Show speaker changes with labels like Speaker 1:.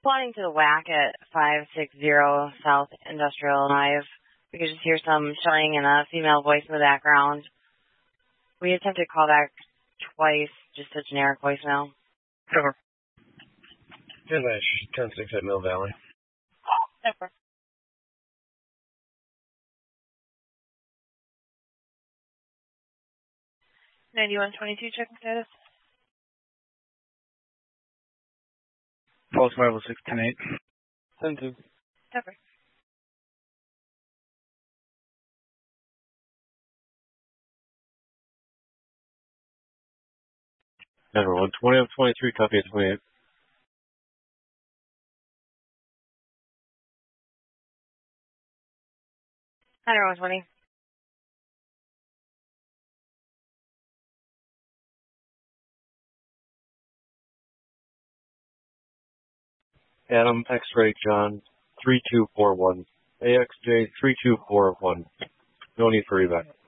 Speaker 1: Responding to the whack at 560 South Industrial Drive. We could just hear some shouting and a female voice in the background. We attempted to call back twice, just a generic voicemail.
Speaker 2: Cover. Finish 10-6 at Mill Valley.
Speaker 1: Over.
Speaker 3: 9122, checking status.
Speaker 4: False Marvel 610-8.
Speaker 2: 10-2.
Speaker 3: Over.
Speaker 2: Number 120 of 23, copy at 28.
Speaker 1: Hunter 120.
Speaker 2: Adam X-Ray John 3241. AXJ 3241. No need for evac.